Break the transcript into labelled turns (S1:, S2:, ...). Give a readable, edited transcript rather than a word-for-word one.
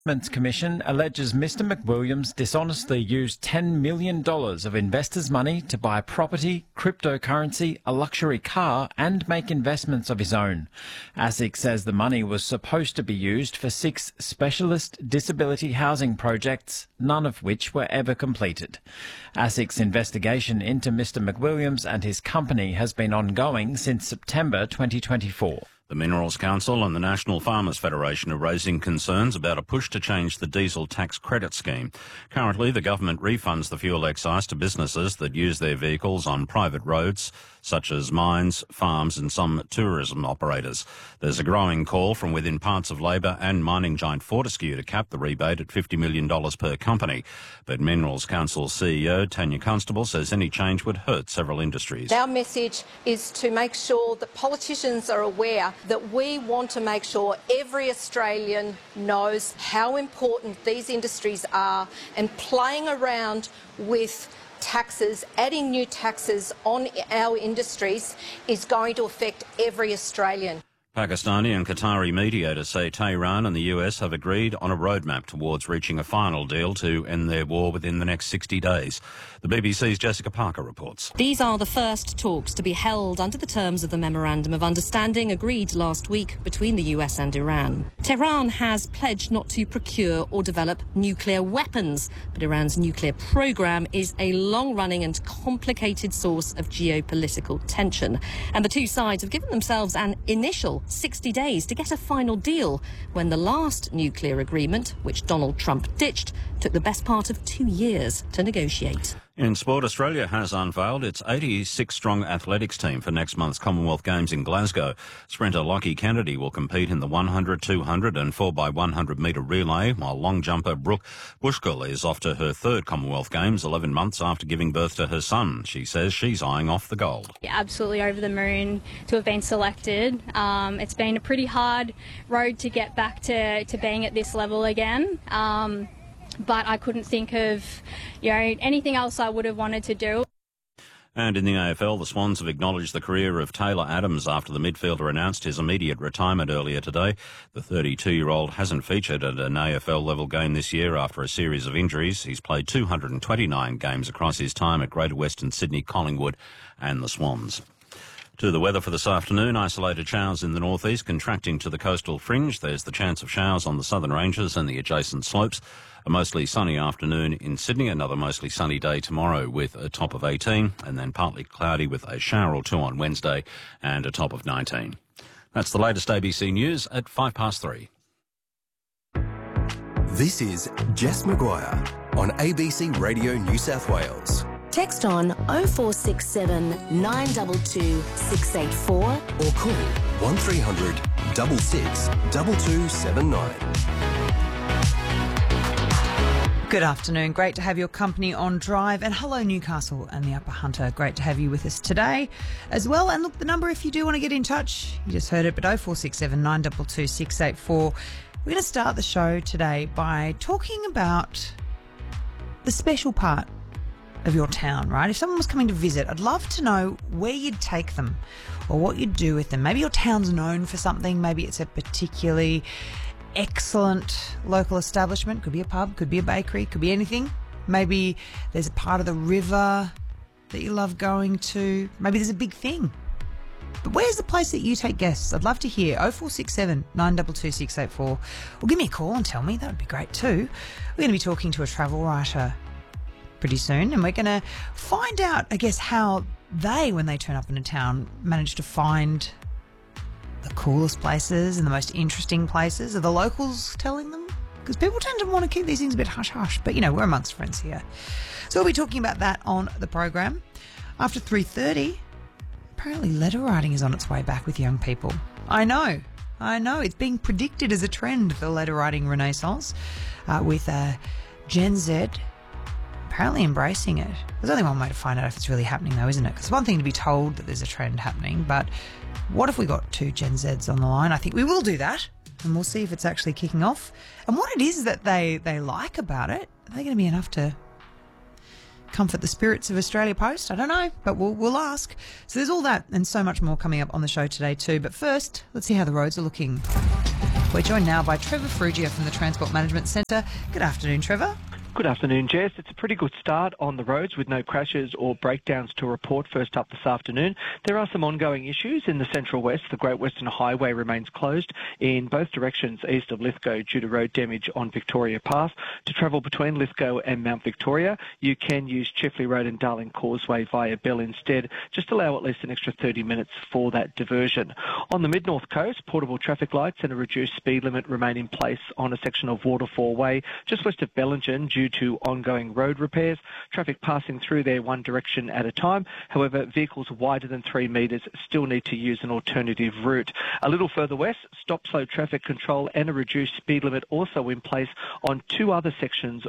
S1: Commission alleges Mr McWilliams dishonestly used $10 million of investors' money to buy property, cryptocurrency, a luxury car and make investments of his own. ASIC says the money was supposed to be used for 6 specialist disability housing projects, none of which were ever completed. ASIC's investigation into Mr McWilliams and his company has been ongoing since September 2024.
S2: The Minerals Council and the National Farmers Federation are raising concerns about a push to change the diesel tax credit scheme. Currently, the government refunds the fuel excise to businesses that use their vehicles on private roads, such as mines, farms and some tourism operators. There's a growing call from within parts of Labor and mining giant Fortescue to cap the rebate at $50 million per company. But Minerals Council CEO Tanya Constable says any change would hurt several industries.
S3: Our message is to make sure that politicians are aware that we want to make sure every Australian knows how important these industries are, and playing around with taxes, adding new taxes on our industries is going to affect every Australian.
S2: Pakistani and Qatari mediators say Tehran and the US have agreed on a roadmap towards reaching a final deal to end their war within the next 60 days. The BBC's Jessica Parker reports.
S4: These are the first talks to be held under the terms of the Memorandum of Understanding agreed last week between the US and Iran. Tehran has pledged not to procure or develop nuclear weapons, but Iran's nuclear program is a long-running and complicated source of geopolitical tension. And the two sides have given themselves an initial 60 days to get a final deal when the last nuclear agreement, which Donald Trump ditched, took the best part of 2 years to negotiate.
S2: In sport, Australia has unveiled its 86-strong athletics team for next month's Commonwealth Games in Glasgow. Sprinter Lockie Kennedy will compete in the 100, 200 and 4x100 metre relay, while long jumper Brooke Bushkull is off to her third Commonwealth Games 11 months after giving birth to her son. She says she's eyeing off the gold.
S5: Absolutely over the moon to have been selected. It's been a pretty hard road to get back to being at this level again. But I couldn't think of, anything else I would have wanted to do.
S2: And in the AFL, the Swans have acknowledged the career of Taylor Adams after the midfielder announced his immediate retirement earlier today. The 32-year-old hasn't featured at an AFL-level game this year after a series of injuries. He's played 229 games across his time at Greater Western Sydney, Collingwood and the Swans. To the weather for this afternoon, isolated showers in the northeast contracting to the coastal fringe. There's the chance of showers on the southern ranges and the adjacent slopes. A mostly sunny afternoon in Sydney, another mostly sunny day tomorrow with a top of 18, and then partly cloudy with a shower or two on Wednesday and a top of 19. That's the latest ABC News at 3:05.
S6: This is Jess Maguire on ABC Radio New South Wales.
S7: Text on 0467 922 684
S6: or call 1300 66 2279.
S8: Good afternoon. Great to have your company on Drive. And hello, Newcastle and the Upper Hunter. Great to have you with us today as well. And look, the number if you do want to get in touch, you just heard it, but 0467 922 684. We're going to start the show today by talking about the special part of your town, right? If someone was coming to visit, I'd love to know where you'd take them or what you'd do with them. Maybe your town's known for something. Maybe it's a particularly excellent local establishment. Could be a pub, could be a bakery, could be anything. Maybe there's a part of the river that you love going to. Maybe there's a big thing. But where's the place that you take guests? I'd love to hear. 0467 922 684. Or give me a call and tell me. That would be great too. We're going to be talking to a travel writer pretty soon, and we're going to find out, I guess, how they, when they turn up in a town, manage to find the coolest places and the most interesting places. Are the locals telling them? Because people tend to want to keep these things a bit hush-hush. But, we're amongst friends here. So we'll be talking about that on the program. After 3:30, apparently letter writing is on its way back with young people. I know. It's being predicted as a trend, the letter writing renaissance, with Gen Z apparently embracing it. There's only one way to find out if it's really happening, though, isn't it? Because it's one thing to be told that there's a trend happening, but what if we got 2 Gen Zs on the line? I think we will do that, and we'll see if it's actually kicking off. And what it is that they like about it, are they going to be enough to comfort the spirits of Australia Post? I don't know, but we'll ask. So there's all that and so much more coming up on the show today too. But first, let's see how the roads are looking. We're joined now by Trevor Ferrugia from the Transport Management Centre. Good afternoon, Trevor.
S9: Good afternoon, Jess. It's a pretty good start on the roads with no crashes or breakdowns to report first up this afternoon. There are some ongoing issues in the Central West. The Great Western Highway remains closed in both directions east of Lithgow due to road damage on Victoria Pass. To travel between Lithgow and Mount Victoria, you can use Chifley Road and Darling Causeway via Bell instead. Just allow at least an extra 30 minutes for that diversion. On the Mid-North Coast, portable traffic lights and a reduced speed limit remain in place on a section of Waterfall Way just west of Bellingen due to ongoing road repairs. Traffic passing through there one direction at a time. However, vehicles wider than 3 metres still need to use an alternative route. A little further west, stop-slow traffic control and a reduced speed limit also in place on 2 other sections